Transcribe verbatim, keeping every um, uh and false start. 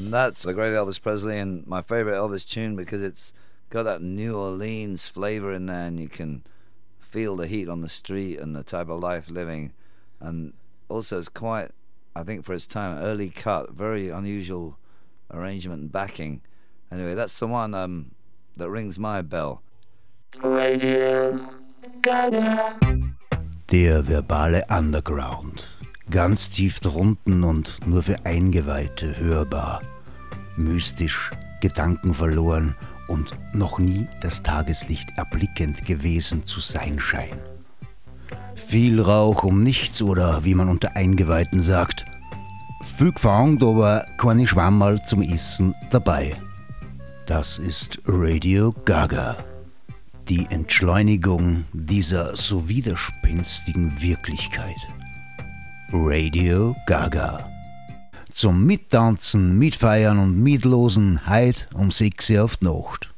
And that's the great Elvis Presley and my favorite Elvis tune because it's got that New Orleans flavor in there, and you can feel the heat on the street and the type of life living. And also it's quite, I think for its time, early cut, very unusual arrangement and backing. Anyway, that's the one um, that rings my bell. Radio Gaga. Der verbale Underground. Ganz tief drunten und nur für Eingeweihte hörbar. Mystisch, gedankenverloren und noch nie das Tageslicht erblickend gewesen zu sein scheint. Viel Rauch um nichts oder wie man unter Eingeweihten sagt, viel gefangen, aber keine Schwammerl zum Essen dabei. Das ist Radio Gaga. Die Entschleunigung dieser so widerspenstigen Wirklichkeit. Radio Gaga. Zum Mittanzen, Mitfeiern und Mitlosen heut um sechs Uhr auf die Nacht.